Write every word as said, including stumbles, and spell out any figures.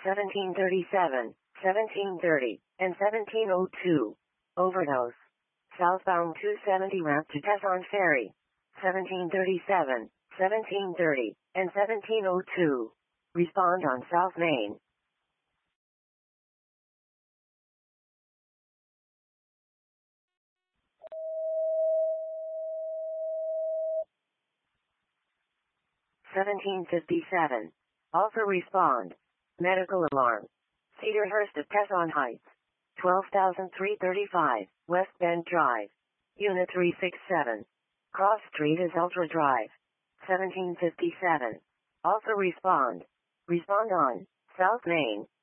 seventeen thirty-seven, seventeen thirty, and seventeen oh two. Overdose. Southbound two seventy ramp to Tesson Ferry. seventeen thirty-seven, seventeen thirty, and seventeen oh two. Respond on South Main. seventeen fifty-seven. Also respond. Medical alarm. Cedarhurst at Tesson Heights. twelve thousand three hundred thirty-five, West Bend Drive. Unit three sixty-seven. Cross Street is Ultra Drive. seventeen fifty-seven. Also respond. Respond on South Main.